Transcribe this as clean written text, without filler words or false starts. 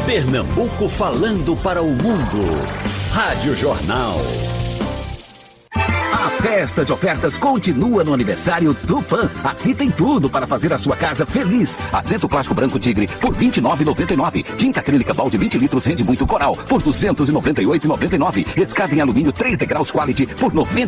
Pernambuco falando para o mundo. Rádio Jornal. A festa de ofertas continua no aniversário Tupã. Aqui tem tudo para fazer a sua casa feliz. Assento plástico branco Tigre por R$ 29,99. Tinta acrílica balde 20 litros rende muito Coral por R$ 298,99. Escada em alumínio 3 degraus Quality por R$